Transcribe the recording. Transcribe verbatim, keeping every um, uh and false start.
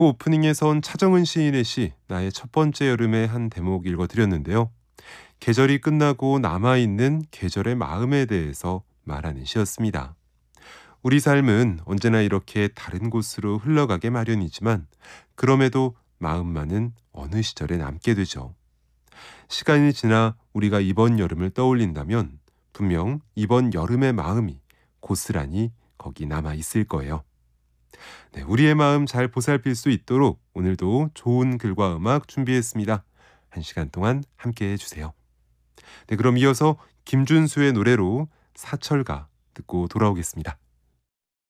오프닝에선 차정은 시인의 시 나의 첫 번째 여름의 한 대목 읽어드렸는데요. 계절이 끝나고 남아있는 계절의 마음에 대해서 말하는 시였습니다. 우리 삶은 언제나 이렇게 다른 곳으로 흘러가게 마련이지만 그럼에도 마음만은 어느 시절에 남게 되죠. 시간이 지나 우리가 이번 여름을 떠올린다면 분명 이번 여름의 마음이 고스란히 거기 남아 있을 거예요. 네, 우리의 마음 잘 보살필 수 있도록 오늘도 좋은 글과 음악 준비했습니다. 한 시간 동안 함께해 주세요. 네, 그럼 이어서 김준수의 노래로 사철가 듣고 돌아오겠습니다.